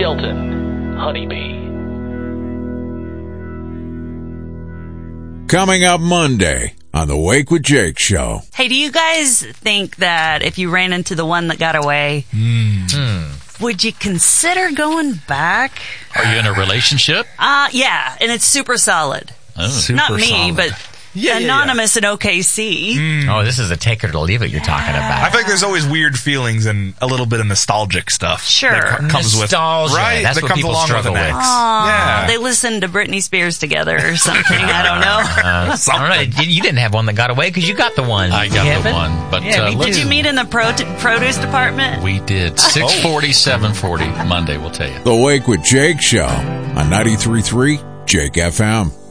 Skelton, Honeybee. Coming up Monday on the Wake with Jake show. Hey, do you guys think that if you ran into the one that got away, would you consider going back? Are you in a relationship? Yeah, and it's super solid. Oh. Not me, but Anonymous in OKC. Oh, this is a take it or leave it you're talking about. I think there's always weird feelings and a little bit of nostalgic stuff. Sure. That comes Nostalgia. with, right? That's that what comes people along struggle with an with. ex. Aww, they listened to Britney Spears together or something. I don't know. I don't know. You didn't have one that got away because you got the one. I got Kevin? the one. But Did you meet in the produce department? We did. 640, 740. Monday, we'll tell you. The Wake with Jake show on 93.3 Jake FM.